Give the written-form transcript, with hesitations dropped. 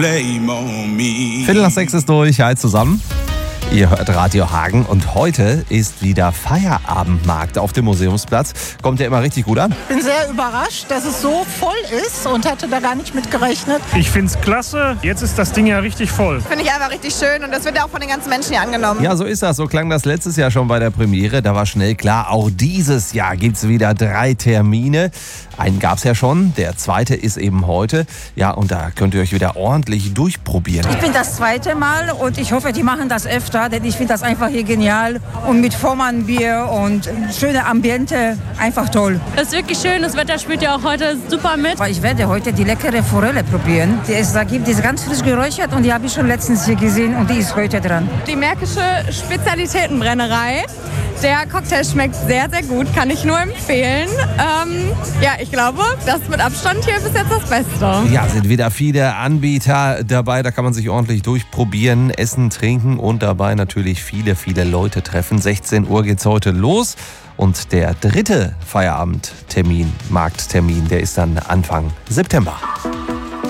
5:45 ist durch. Hi zusammen. Ihr hört Radio Hagen und heute ist wieder Feierabendmarkt auf dem Museumsplatz. Kommt ja immer richtig gut an. Ich bin sehr überrascht, dass es so voll ist und hatte da gar nicht mit gerechnet. Ich finde es klasse. Jetzt ist das Ding ja richtig voll. Finde ich einfach richtig schön und das wird ja auch von den ganzen Menschen hier angenommen. Ja, so ist das. So klang das letztes Jahr schon bei der Premiere. Da war schnell klar, auch dieses Jahr gibt es wieder 3 Termine. Einen gab es ja schon, der zweite ist eben heute. Ja, und da könnt ihr euch wieder ordentlich durchprobieren. Ich bin das zweite Mal und ich hoffe, die machen das öfter, denn ich finde das einfach hier genial. Und mit Vormannbier und schöne Ambiente, einfach toll. Das ist wirklich schön, das Wetter spielt ja auch heute super mit. Ich werde heute die leckere Forelle probieren. Die ist ganz frisch geräuchert und die habe ich schon letztens hier gesehen und die ist heute dran. Die Märkische Spezialitätenbrennerei. Der Cocktail schmeckt sehr, sehr gut, kann ich nur empfehlen. Ich glaube, das mit Abstand hier bis jetzt das Beste. Ja, sind wieder viele Anbieter dabei, da kann man sich ordentlich durchprobieren, essen, trinken und dabei natürlich viele, viele Leute treffen. 16 Uhr geht's heute los und der 3. Feierabendtermin, Markttermin, der ist dann Anfang September.